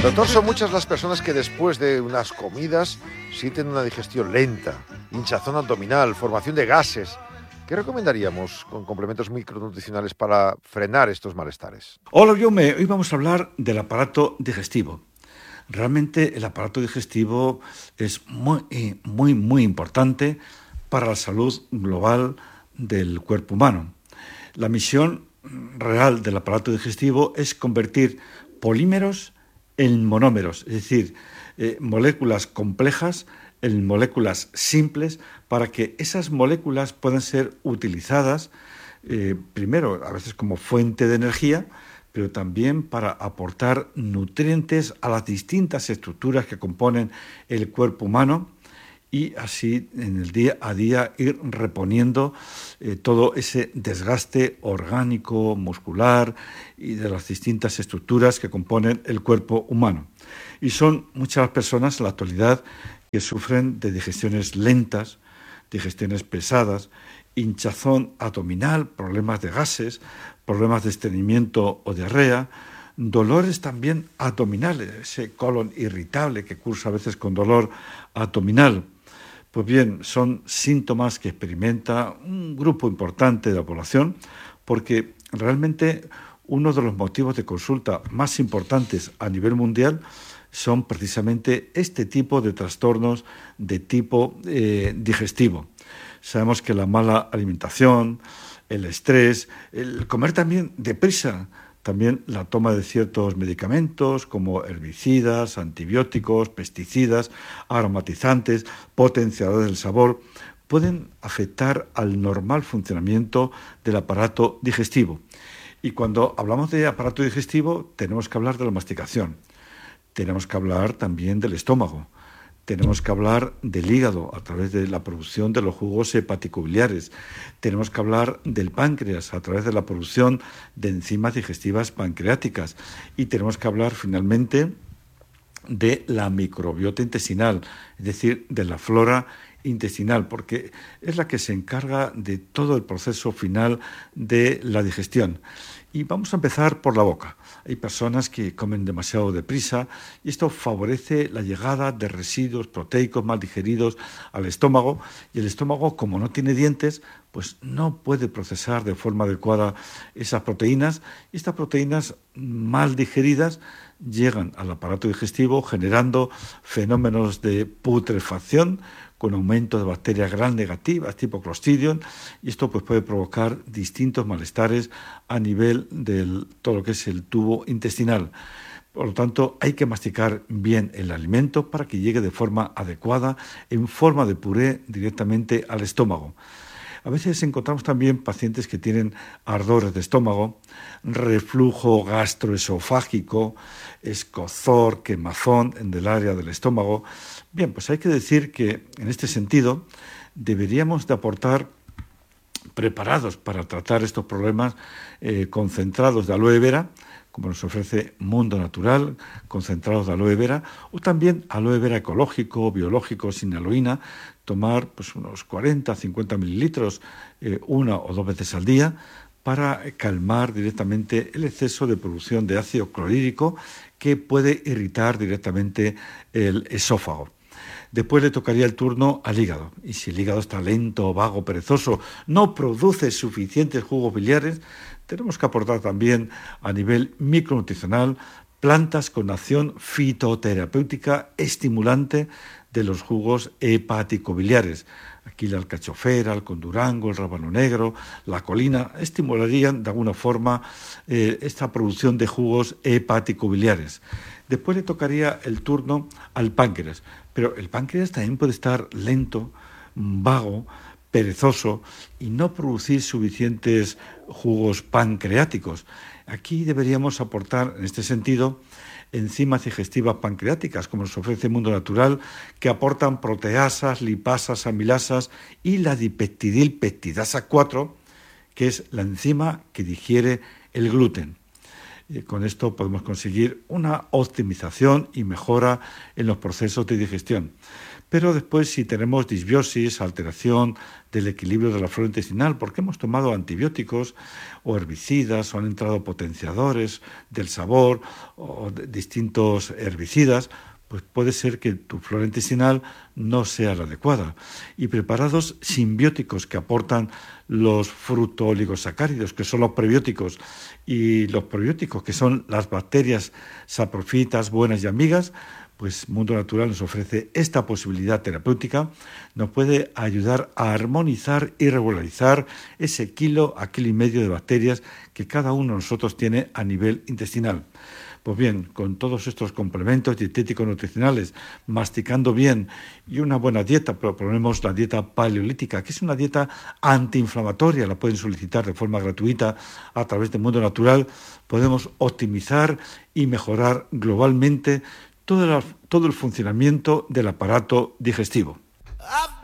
Doctor, son muchas las personas que después de unas comidas sienten una digestión lenta, hinchazón abdominal, formación de gases. ¿Qué recomendaríamos con complementos micronutricionales para frenar estos malestares? Hola, hoy vamos a hablar del aparato digestivo. Realmente el aparato digestivo es muy importante para la salud global del cuerpo humano. La misión real del aparato digestivo es convertir polímeros en monómeros, es decir, moléculas complejas en moléculas simples para que esas moléculas puedan ser utilizadas primero a veces como fuente de energía, pero también para aportar nutrientes a las distintas estructuras que componen el cuerpo humano y así en el día a día ir reponiendo todo ese desgaste orgánico, muscular y de las distintas estructuras que componen el cuerpo humano. Y son muchas las personas en la actualidad que sufren de digestiones lentas, digestiones pesadas, hinchazón abdominal, problemas de gases, problemas de estreñimiento o diarrea, dolores también abdominales, ese colon irritable que cursa a veces con dolor abdominal. Pues bien, son síntomas que experimenta un grupo importante de la población porque realmente uno de los motivos de consulta más importantes a nivel mundial son precisamente este tipo de trastornos de tipo digestivo. Sabemos que la mala alimentación, el estrés, el comer también deprisa, también la toma de ciertos medicamentos como herbicidas, antibióticos, pesticidas, aromatizantes, potenciadores del sabor, pueden afectar al normal funcionamiento del aparato digestivo. Y cuando hablamos de aparato digestivo tenemos que hablar de la masticación, tenemos que hablar también del estómago, tenemos que hablar del hígado a través de la producción de los jugos hepatobiliares. Tenemos que hablar del páncreas a través de la producción de enzimas digestivas pancreáticas. Y tenemos que hablar finalmente de la microbiota intestinal, es decir, de la flora intestinal, porque es la que se encarga de todo el proceso final de la digestión. Y vamos a empezar por la boca. Hay personas que comen demasiado deprisa y esto favorece la llegada de residuos proteicos mal digeridos al estómago y el estómago, como no tiene dientes, pues no puede procesar de forma adecuada esas proteínas y estas proteínas mal digeridas llegan al aparato digestivo generando fenómenos de putrefacción con aumento de bacterias gram negativas tipo Clostridium y esto pues puede provocar distintos malestares a nivel de todo lo que es el tubo intestinal. Por lo tanto, hay que masticar bien el alimento para que llegue de forma adecuada, en forma de puré, directamente al estómago. A veces encontramos también pacientes que tienen ardores de estómago, reflujo gastroesofágico, escozor, quemazón en el área del estómago. Bien, pues hay que decir que en este sentido deberíamos de aportar preparados para tratar estos problemas concentrados de aloe vera, como nos ofrece Mundo Natural, concentrados de aloe vera, o también aloe vera ecológico, biológico, sin aloína, tomar pues, unos 40-50 mililitros una o dos veces al día para calmar directamente el exceso de producción de ácido clorhídrico que puede irritar directamente el esófago. Después le tocaría el turno al hígado. Y si el hígado está lento, vago, perezoso, no produce suficientes jugos biliares, tenemos que aportar también a nivel micronutricional plantas con acción fitoterapéutica estimulante de los jugos hepatobiliares. Aquí la alcachofera, el condurango, el rábano negro, la colina estimularían de alguna forma esta producción de jugos hepatobiliares. Después le tocaría el turno al páncreas, pero el páncreas también puede estar lento, vago, perezoso y no producir suficientes jugos pancreáticos. Aquí deberíamos aportar, en este sentido, enzimas digestivas pancreáticas, como nos ofrece Mundo Natural, que aportan proteasas, lipasas, amilasas y la dipeptidilpeptidasa 4, que es la enzima que digiere el gluten. Con esto podemos conseguir una optimización y mejora en los procesos de digestión. Pero después, si tenemos disbiosis, alteración del equilibrio de la flora intestinal, porque hemos tomado antibióticos o herbicidas, o han entrado potenciadores del sabor o distintos herbicidas, pues puede ser que tu flora intestinal no sea la adecuada. Y preparados simbióticos que aportan los fructooligosacáridos, que son los prebióticos, y los probióticos, que son las bacterias saprofitas buenas y amigas, pues Mundo Natural nos ofrece esta posibilidad terapéutica, nos puede ayudar a armonizar y regularizar ese kilo a kilo y medio de bacterias que cada uno de nosotros tiene a nivel intestinal. Pues bien, con todos estos complementos dietéticos nutricionales, masticando bien y una buena dieta, proponemos la dieta paleolítica, que es una dieta antiinflamatoria, la pueden solicitar de forma gratuita a través de Mundo Natural, podemos optimizar y mejorar globalmente todo el funcionamiento del aparato digestivo.